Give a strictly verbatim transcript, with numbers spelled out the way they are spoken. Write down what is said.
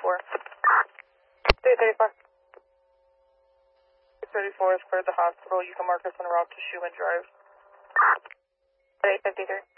thirty-four. three thirty-four. six thirty-four is cleared the hospital. You can mark us en route to Schumann Drive. eight fifty-three.